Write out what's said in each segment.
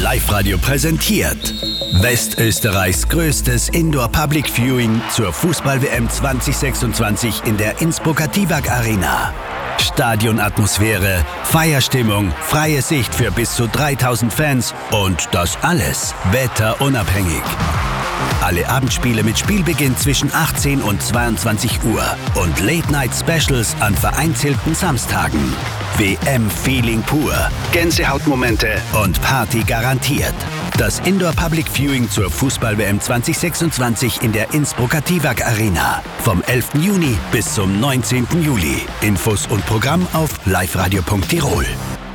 Live-Radio präsentiert Westösterreichs größtes Indoor-Public Viewing zur Fußball-WM 2026 in der Innsbrucker Tivag Arena. Stadionatmosphäre, Feierstimmung, freie Sicht für bis zu 3000 Fans und das alles wetterunabhängig. Alle Abendspiele mit Spielbeginn zwischen 18 und 22 Uhr und Late-Night-Specials an vereinzelten Samstagen. WM-Feeling pur, Gänsehautmomente und Party garantiert. Das Indoor-Public Viewing zur Fußball-WM 2026 in der Innsbrucker Tivag Arena. Vom 11. Juni bis zum 19. Juli. Infos und Programm auf liveradio.tirol.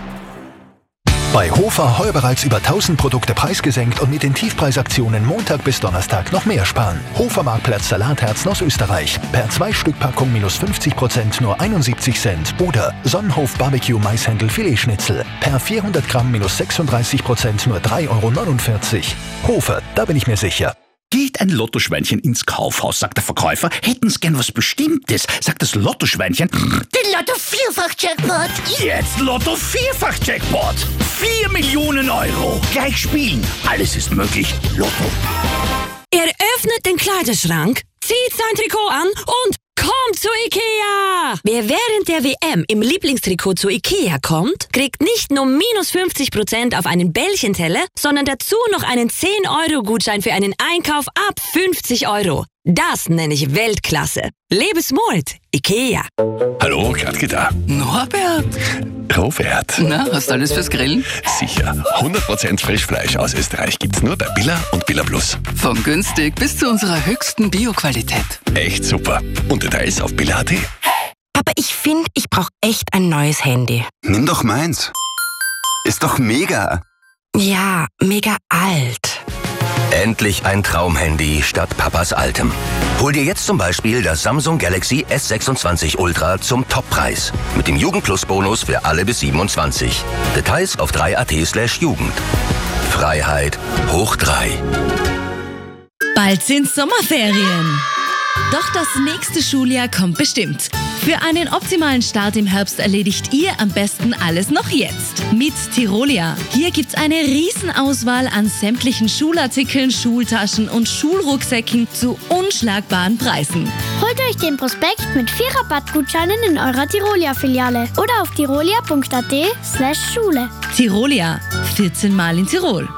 Bei Hofer heuer bereits über 1000 Produkte preisgesenkt und mit den Tiefpreisaktionen Montag bis Donnerstag noch mehr sparen. Hofer Marktplatz Salatherzen aus Österreich. Per 2 Stück Packung minus 50% nur 71 Cent. Oder Sonnenhof Barbecue Maishändel Filetschnitzel. Per 400 Gramm minus 36% nur 3,49 €. Hofer, da bin ich mir sicher. Geht ein Lottoschweinchen ins Kaufhaus, sagt der Verkäufer. Hätten's gern was Bestimmtes, sagt das Lottoschweinchen. Den Lotto-Vierfach-Jackpot. Jetzt Lotto-Vierfach-Jackpot. 4 Millionen €. Gleich spielen. Alles ist möglich. Lotto. Er öffnet den Kleiderschrank, zieht sein Trikot an und kommt zu Ikea! Wer während der WM im Lieblingstrikot zu Ikea kommt, kriegt nicht nur minus 50% auf einen Bällchenteller, sondern dazu noch einen 10-Euro-Gutschein für einen Einkauf ab 50 €. Das nenne ich Weltklasse. Lebe smart, Ikea. Hallo, Gradke da. Norbert. Robert. Na, hast du alles fürs Grillen? Sicher. 100% Frischfleisch aus Österreich gibt's nur bei Billa und Billa Plus. Von günstig bis zu unserer höchsten Bio-Qualität. Echt super. Und Details auf billa.at. Aber ich finde, ich brauche echt ein neues Handy. Nimm doch meins. Ist doch mega. Ja, mega alt. Endlich ein Traumhandy statt Papas altem. Hol dir jetzt zum Beispiel das Samsung Galaxy S26 Ultra zum Toppreis. Mit dem Jugend-Plus-Bonus für alle bis 27. Details auf 3.at/Jugend. Freiheit hoch 3. Bald sind Sommerferien. Doch das nächste Schuljahr kommt bestimmt. Für einen optimalen Start im Herbst erledigt ihr am besten alles noch jetzt. Mit Tirolia. Hier gibt's eine Riesenauswahl an sämtlichen Schulartikeln, Schultaschen und Schulrucksäcken zu unschlagbaren Preisen. Holt euch den Prospekt mit 4 Rabattgutscheinen in eurer Tirolia-Filiale oder auf tirolia.at/Schule. Tirolia. 14 Mal in Tirol.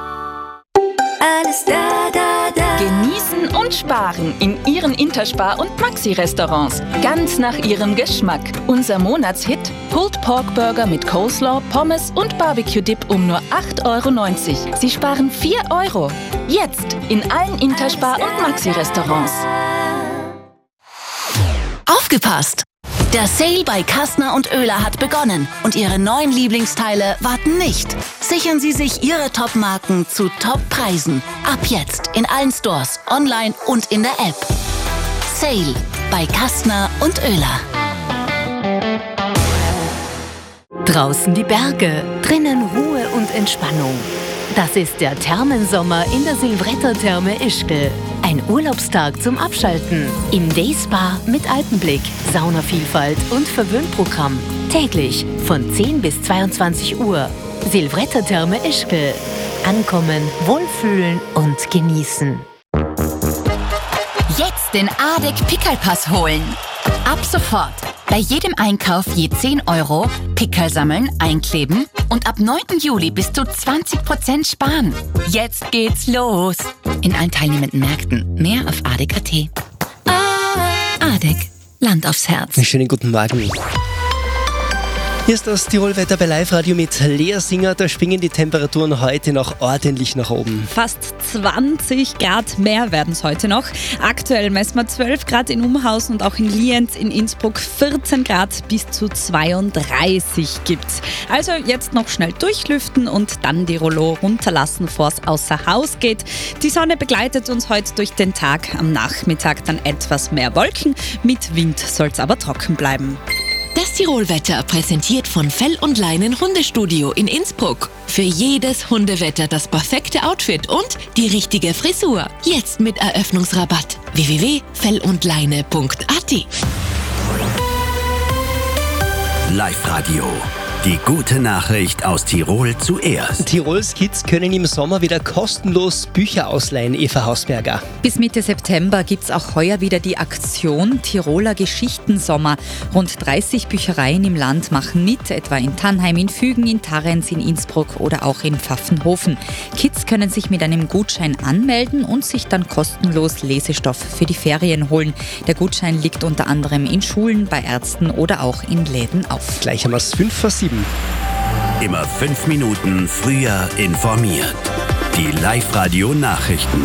Alles da, da, da. Genießen und sparen in Ihren Interspar- und Maxi-Restaurants. Ganz nach Ihrem Geschmack. Unser Monatshit: Pulled Pork Burger mit Coleslaw, Pommes und Barbecue-Dip um nur 8,90 €. Sie sparen 4 €. Jetzt in allen Interspar- und Maxi-Restaurants. Aufgepasst! Der Sale bei Kastner und Oehler hat begonnen und Ihre neuen Lieblingsteile warten nicht. Sichern Sie sich Ihre Top-Marken zu Top-Preisen. Ab jetzt in allen Stores, online und in der App. Sale bei Kastner und Oehler. Draußen die Berge, drinnen Ruhe und Entspannung. Das ist der Thermensommer in der Silvretta-Therme Ischgl. Ein Urlaubstag zum Abschalten. Im Dayspa mit Alpenblick, Saunavielfalt und Verwöhnprogramm. Täglich von 10 bis 22 Uhr. Silvretta-Therme Ischgl. Ankommen, wohlfühlen und genießen. Jetzt den ADEC Pickelpass holen. Ab sofort. Bei jedem Einkauf je 10 €, Pickel sammeln, einkleben und ab 9. Juli bis zu 20% sparen. Jetzt geht's los. In allen teilnehmenden Märkten. Mehr auf ADEC.at. ADEC. Land aufs Herz. Schönen guten Morgen. Hier ist das Tirolwetter bei Live-Radio mit Lea Singer. Da schwingen die Temperaturen heute noch ordentlich nach oben. Fast 20 Grad mehr werden es heute noch. Aktuell messen wir 12 Grad in Umhausen und auch in Lienz, in Innsbruck 14 Grad bis zu 32 gibt's. Also jetzt noch schnell durchlüften und dann die Rollo runterlassen, bevor es außer Haus geht. Die Sonne begleitet uns heute durch den Tag. Am Nachmittag dann etwas mehr Wolken. Mit Wind soll es aber trocken bleiben. Das Tirolwetter präsentiert von Fell und Leinen Hundestudio in Innsbruck. Für jedes Hundewetter das perfekte Outfit und die richtige Frisur. Jetzt mit Eröffnungsrabatt. www.fellundleine.at. Live-Radio. Die gute Nachricht aus Tirol zuerst. Tirols Kids können im Sommer wieder kostenlos Bücher ausleihen, Eva Hausberger. Bis Mitte September gibt es auch heuer wieder die Aktion Tiroler Geschichtensommer. Rund 30 Büchereien im Land machen mit, etwa in Tannheim, in Fügen, in Tarrenz, in Innsbruck oder auch in Pfaffenhofen. Kids können sich mit einem Gutschein anmelden und sich dann kostenlos Lesestoff für die Ferien holen. Der Gutschein liegt unter anderem in Schulen, bei Ärzten oder auch in Läden auf. Gleich haben wir es 5:07. Immer 5 Minuten früher informiert. Die Live-Radio-Nachrichten.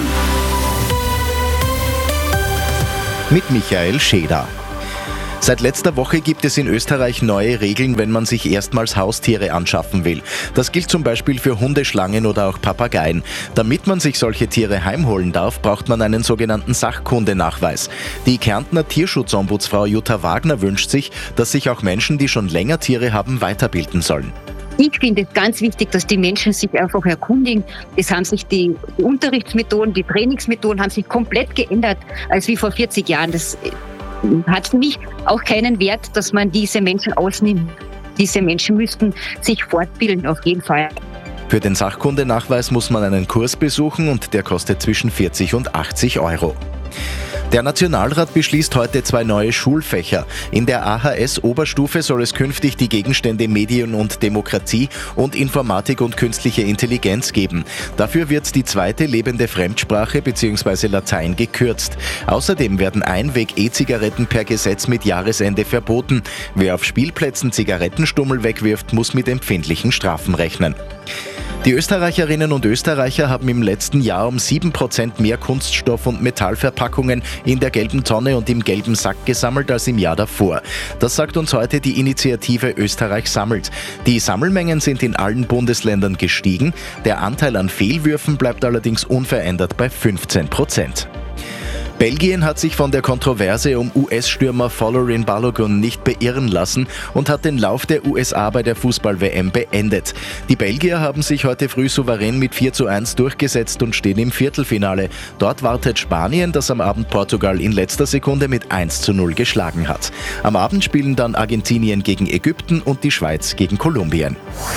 Mit Michael Scheder. Seit letzter Woche gibt es in Österreich neue Regeln, wenn man sich erstmals Haustiere anschaffen will. Das gilt zum Beispiel für Hundeschlangen oder auch Papageien. Damit man sich solche Tiere heimholen darf, braucht man einen sogenannten Sachkundenachweis. Die Kärntner Tierschutzombudsfrau Jutta Wagner wünscht sich, dass sich auch Menschen, die schon länger Tiere haben, weiterbilden sollen. Ich finde es ganz wichtig, dass die Menschen sich einfach erkundigen. Es haben sich die Unterrichtsmethoden, die Trainingsmethoden haben sich komplett geändert als wie vor 40 Jahren. Das hat für mich auch keinen Wert, dass man diese Menschen ausnimmt. Diese Menschen müssten sich fortbilden, auf jeden Fall. Für den Sachkundenachweis muss man einen Kurs besuchen und der kostet zwischen 40 und 80 Euro. Der Nationalrat beschließt heute 2 neue Schulfächer. In der AHS-Oberstufe soll es künftig die Gegenstände Medien und Demokratie und Informatik und künstliche Intelligenz geben. Dafür wird die zweite lebende Fremdsprache bzw. Latein gekürzt. Außerdem werden Einweg-E-Zigaretten per Gesetz mit Jahresende verboten. Wer auf Spielplätzen Zigarettenstummel wegwirft, muss mit empfindlichen Strafen rechnen. Die Österreicherinnen und Österreicher haben im letzten Jahr um 7% mehr Kunststoff- und Metallverpackungen in der gelben Tonne und im gelben Sack gesammelt als im Jahr davor. Das sagt uns heute die Initiative Österreich sammelt. Die Sammelmengen sind in allen Bundesländern gestiegen. Der Anteil an Fehlwürfen bleibt allerdings unverändert bei 15%. Belgien hat sich von der Kontroverse um US-Stürmer Folarin Balogun nicht beirren lassen und hat den Lauf der USA bei der Fußball-WM beendet. Die Belgier haben sich heute früh souverän mit 4:1 durchgesetzt und stehen im Viertelfinale. Dort wartet Spanien, das am Abend Portugal in letzter Sekunde mit 1:0 geschlagen hat. Am Abend spielen dann Argentinien gegen Ägypten und die Schweiz gegen Kolumbien.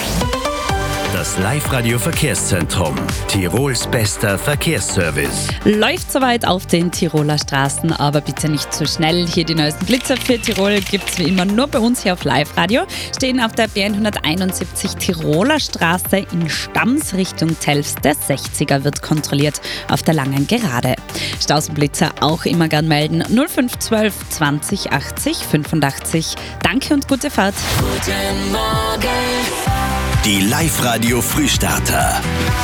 Das Live-Radio-Verkehrszentrum. Tirols bester Verkehrsservice. Läuft soweit auf den Tiroler Straßen, aber bitte nicht zu schnell. Hier die neuesten Blitzer für Tirol gibt es wie immer nur bei uns hier auf Live-Radio. Stehen auf der B171 Tiroler Straße in Stams Richtung Telfs. Der 60er wird kontrolliert auf der langen Gerade. Straßenblitzer auch immer gern melden. 0512 20 80 85. Danke und gute Fahrt. Guten Morgen. Die Live-Radio-Frühstarter.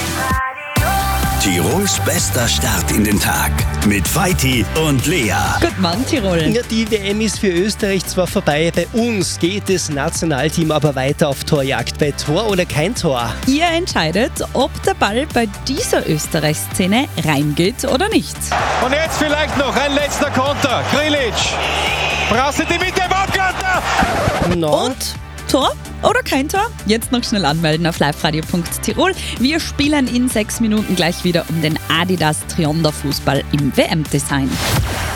Tirols bester Start in den Tag mit Vaiti und Lea. Guten Morgen, Tirol. Ja, die WM ist für Österreich zwar vorbei, bei uns geht das Nationalteam aber weiter auf Torjagd. Bei Tor oder kein Tor? Ihr entscheidet, ob der Ball bei dieser Österreich-Szene reingeht oder nicht. Und jetzt vielleicht noch ein letzter Konter. Grilic. Brauchst du die Mitte im Abkanter? Und Tor oder kein Tor? Jetzt noch schnell anmelden auf liveradio.tirol. Wir spielen in 6 Minuten gleich wieder um den Adidas Trionder Fußball im WM-Design.